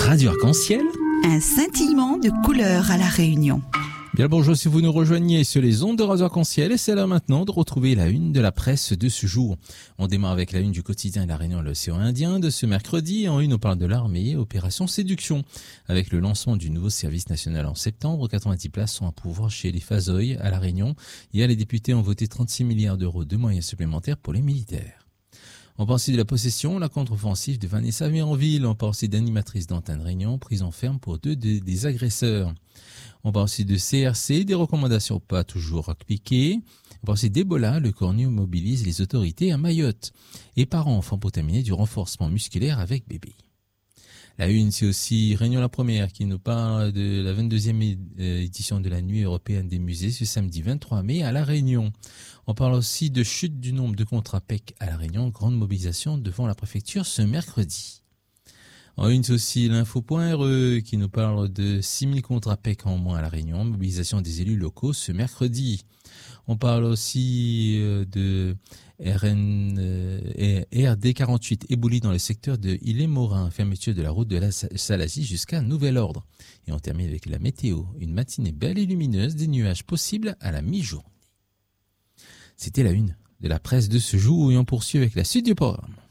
Radio Arc-en-Ciel. Un scintillement de couleurs à La Réunion. Bien le bonjour si vous nous rejoignez sur les ondes de Radio Arc-en-Ciel et c'est l'heure maintenant de retrouver la une de la presse de ce jour. On démarre avec la une du quotidien La Réunion, l'océan Indien de ce mercredi. En une, on parle de l'armée, opération séduction. Avec le lancement du nouveau service national en septembre, 90 places sont à pourvoir chez les Fazoy à La Réunion. Hier, les députés ont voté 36 milliards d'euros de moyens supplémentaires pour les militaires. On parle aussi de la possession, la contre-offensive de Vanessa Véranville. On parle aussi d'animatrice d'antenne Réunion, prise en ferme pour deux des agresseurs. On parle aussi de CRC, des recommandations pas toujours appliquées. On parle aussi d'Ebola, le Cornu mobilise les autorités à Mayotte. Et parents-enfants pour terminer du renforcement musculaire avec bébé. La une, c'est aussi Réunion la première qui nous parle de la 22e édition de la Nuit européenne des musées ce samedi 23 mai à La Réunion. On parle aussi de chute du nombre de contrats PEC à La Réunion, grande mobilisation devant la préfecture ce mercredi. En une, c'est aussi l'info.re qui nous parle de 6000 contrats PEC en moins à La Réunion, mobilisation des élus locaux ce mercredi. On parle aussi de RD48 éboulis dans le secteur de Ille-et-Morin, fermeture de la route de la Salazie jusqu'à nouvel ordre. Et on termine avec la météo, une matinée belle et lumineuse, des nuages possibles à la mi-journée. C'était la une de la presse de ce jour et on poursuit avec la suite du programme.